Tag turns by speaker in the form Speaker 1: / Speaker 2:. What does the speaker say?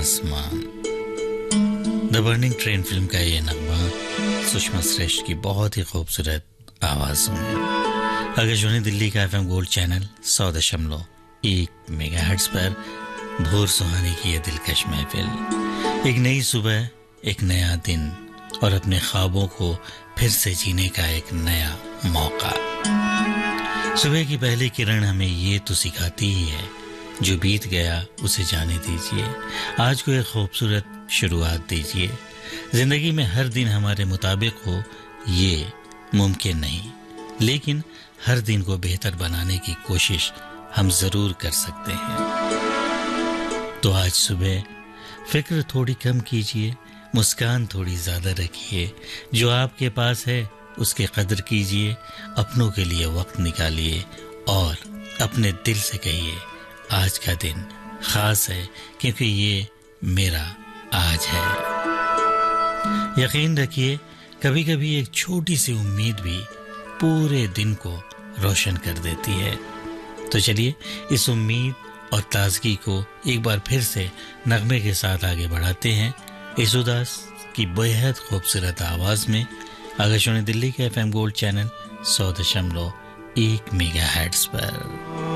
Speaker 1: आसमान। The burning train film का ये नगमा सुषमा श्रेष्ठ की बहुत ही खूबसूरत आवाजों में आकाशवाणी दिल्ली का FM गोल्ड चैनल 100.1 मेगाहर्ट्ज पर भोर सुहानी की ये दिलकश महफिल। एक नई सुबह, एक नया दिन और अपने ख्वाबों को फिर से जीने का एक नया मौका। सुबह की पहली किरण हमें ये तो सिखाती ही है, जो बीत गया उसे जाने दीजिए। आज को एक खूबसूरत शुरुआत दीजिए। जिंदगी में हर दिन हमारे मुताबिक हो ये मुमकिन नहीं, लेकिन हर दिन को बेहतर बनाने की कोशिश हम जरूर कर सकते हैं। तो आज सुबह फिक्र थोड़ी कम कीजिए, मुस्कान थोड़ी ज्यादा रखिए। जो आपके पास है उसकी कदर कीजिए, अपनों के लिए वक्त निकालिए और अपने दिल से कहिए आज का दिन खास है क्योंकि ये मेरा आज है। यकीन रखिए कभी कभी एक छोटी सी उम्मीद भी पूरे दिन को रोशन कर देती है। तो चलिए इस उम्मीद और ताजगी को एक बार फिर से नगमे के साथ आगे बढ़ाते हैं इस उदास की बेहद खूबसूरत आवाज में आकाशवाणी दिल्ली के FM गोल्ड चैनल 100.1 मेगाहर्ट्ज पर।